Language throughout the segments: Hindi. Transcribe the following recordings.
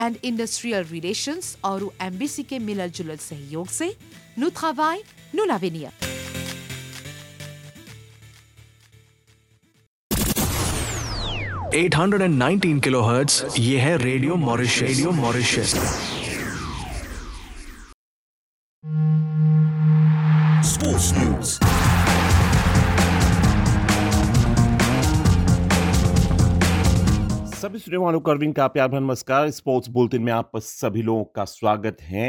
एंड इंडस्ट्रियल रिलेशंस और एम्बेसी के मिलल जुलल सहयोग से नु travail, नु l'avenir। 819 किलोहर्ट्ज, ये है radio Mauritius. Radio Mauritius. Sports news. सभी सुनने वालों को अरविंद का प्यार भरा नमस्कार। स्पोर्ट्स बुलेटिन में आप सभी लोगों का स्वागत है।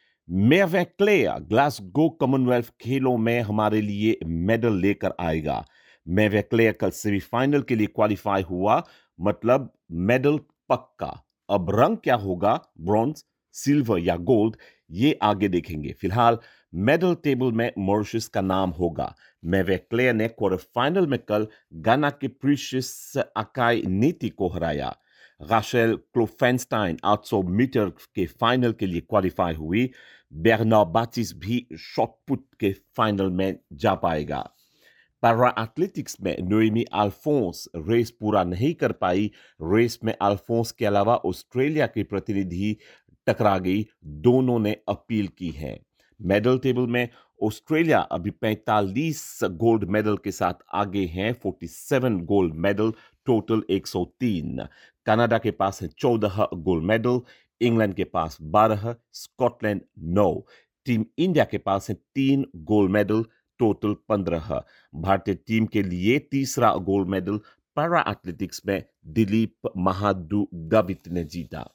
मेवे क्लेयर ग्लासगो कॉमनवेल्थ खेलों में हमारे लिए मेडल लेकर आएगा। मेवे क्लेयर कल सेमीफाइनल के लिए क्वालिफाई हुआ, मतलब मेडल पक्का। अब रंग क्या होगा, ब्रॉन्ज, सिल्वर या गोल्ड, ये आगे देखेंगे। फिलहाल मेडल टेबल में मॉरिशस का नाम होगा। मेवे क्लेयर ने क्वार्टर फाइनल में कल गाना के प्रीशियस अकाई नीति को हराया। राशेल क्लोफेंस्टाइन 800 मीटर के फाइनल के लिए क्वालिफाई हुई। बेर्नार्ड बाटिस भी शॉटपुट के फाइनल में जा पाएगा। पैरा एथलेटिक्स में नोएमी अल्फोंस रेस पूरा नहीं कर पाई। रेस में अल्फोंस के अलावा ऑस्ट्रेलिया के प्रतिनिधि टकरा गई। दोनों ने अपील की है। मेडल टेबल में ऑस्ट्रेलिया अभी 45 गोल्ड मेडल के साथ आगे हैं। 47 गोल्ड मेडल, टोटल 103। कनाडा के पास है 14 गोल्ड मेडल, इंग्लैंड के पास 12, स्कॉटलैंड 9। टीम इंडिया के पास है 3 गोल्ड मेडल, टोटल 15। भारतीय टीम के लिए तीसरा गोल्ड मेडल पैरा एथलेटिक्स में दिलीप महादुगवित ने जीता।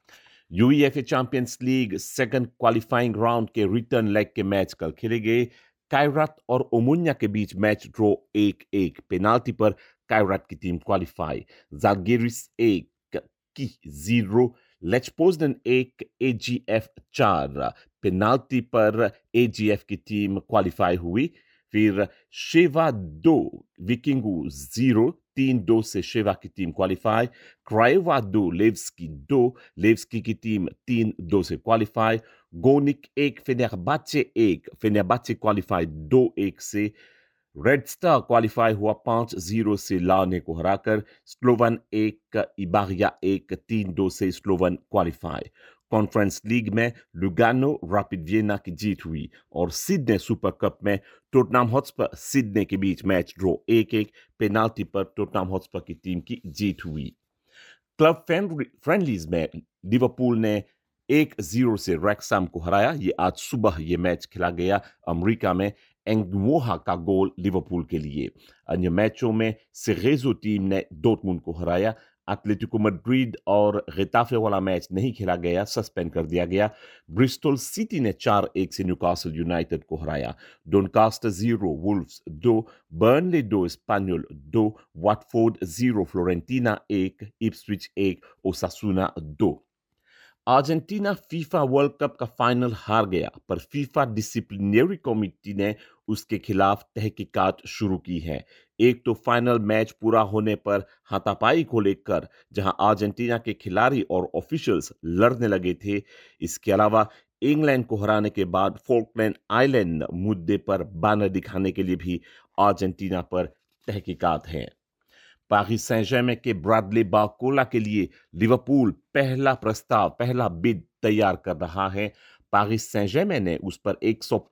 UEFA champions league second qualifying round के रिटर्न लेग के मैच कल खेले गए। कायरात और ओमुन्या के बीच मैच ड्रॉ 1-1। पेनाल्टी पर कायरात की टीम क्वालिफाई। जालगिरिस 1 की 0, लेचपोजडन 1, एजीएफ 4। पेनाल्टी पर एजीएफ की टीम क्वालिफाई हुई। फिर शेवा 2, विकिंगू 0, 3-2 से शेवा की टीम क्वालिफाई। क्राइवा 2, लेव्सकी 2, लेव्सकी की टीम 3-2 से क्वालिफाई। गोनिक 1, फेनेरबाचे 1, फेनेरबाचे क्वालिफाई 2-1 से। रेड स्टार क्वालिफाई हुआ 5-0 से लाने को हराकर। स्लोवन 1, इबारिया 1, 3-2 से स्लोवन क्वालिफाई। कॉन्फ्रेंस लीग में लुगानो रैपिड वियना की जीत हुई और सिडनी सुपर कप में टोटनहम हॉटस्पर सिडनी के बीच मैच ड्रॉ 1-1। पेनाल्टी पर टोटनहम हॉटस्पर की टीम की जीत हुई। क्लब फ्रेंडलीज में लिवरपूल ने 1-0 से रैक्सहैम को हराया। ये आज सुबह ये मैच खेला गया अमेरिका में। एंगमोहा का गोल लिवरपूल के लिए। अन्य मैचों में सेरेजो टीम ने डॉर्टमुंड को हराया। एटलेटिको मैड्रिड और गेटाफे वाला मैच नहीं खेला गया, सस्पेंड कर दिया गया। ब्रिस्टल सिटी ने 4-1 से न्यूकासल यूनाइटेड को हराया। डोनकास्टर 0, Wolves 2, Burnley 2, spaniel 2, Watford 0, फ्लोरेंटीना 1, Ipswich 1, ओसासुना 2। Argentina FIFA world cup का फाइनल हार गया, पर फीफा डिसिप्लिनरी कमेटी ने उसके खिलाफ तहकीकात शुरू की है। एक तो फाइनल मैच पूरा होने पर हाथापाई को लेकर, जहां अर्जेंटीना के खिलाड़ी और ऑफिशियल्स लड़ने लगे थे। इसके अलावा इंग्लैंड को हराने के बाद फॉल्कलैंड आइलैंड मुद्दे पर बैनर दिखाने के लिए भी अर्जेंटीना पर तहकीकात हैं। पारिस सेंट जर्मेन के ब्रैडली बारकोला के लिए लिवरपूल पहला बिड तैयार कर रहा है। पारिस सेंट जर्मेन ने उस पर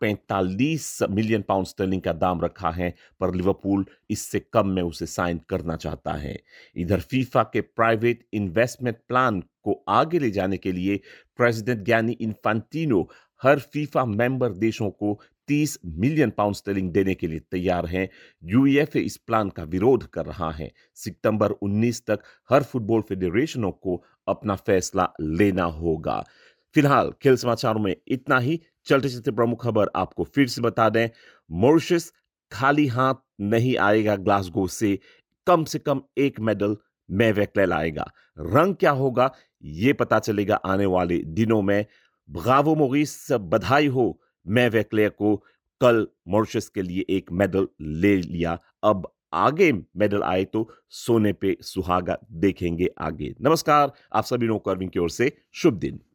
145 मिलियन पाउंड स्टर्लिंग का दाम रखा है, पर लिवरपूल इससे कम में उसे साइन करना चाहता है। इधर फीफा के प्राइवेट इन्वेस्टमेंट प्लान को आगे ले जाने के लिए प्रेसिडेंट गियानी इन्फांटिनो हर फीफा मेंबर देशों को 30 मिलियन पाउंड स्टर्लिंग देने के लिए तैयार हैं। यूईएफए इस प्लान का विरोध कर रहा है। सितंबर 19 तक हर फुटबॉल फेडरेशनों को अपना फैसला लेना होगा। फिलहाल खेल समाचारों में इतना ही। चलते चलते प्रमुख खबर आपको फिर से बता दें। मॉरिशस खाली हाथ नहीं आएगा ग्लासगो से कम एक मेडल मेवे क्लेयर लाएगा। रंग क्या होगा ये पता चलेगा आने वाले दिनों में। ब्रावो मॉरिस, बधाई हो मेवे क्लेयर को, कल मॉरिशस के लिए एक मेडल ले लिया। अब आगे मेडल आए तो सोने पे सुहागा देखेंगे आगे। नमस्कार, आप सभी लोगों को अरविंद की ओर से शुभ दिन।